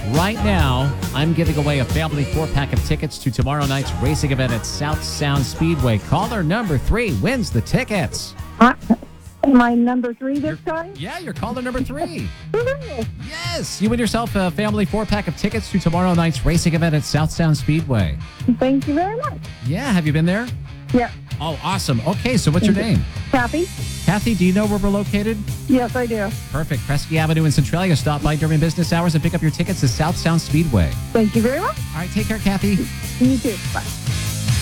Right now, I'm giving away a family 4-pack of tickets to tomorrow night's racing event at South Sound Speedway. Caller number 3 wins the tickets. Am I number 3 this time? Yeah, you're caller number 3. Yes, you win yourself a family 4-pack of tickets to tomorrow night's racing event at South Sound Speedway. Thank you very much. Yeah, have you been there? Yeah. Oh, awesome. Okay, so what's your name? Kathy? Kathy, do you know where we're located? Yes, I do. Perfect. Kresge Avenue in Centralia. Stop by during business hours and pick up your tickets to South Sound Speedway. Thank you very much. All right, take care, Kathy. You too. Bye.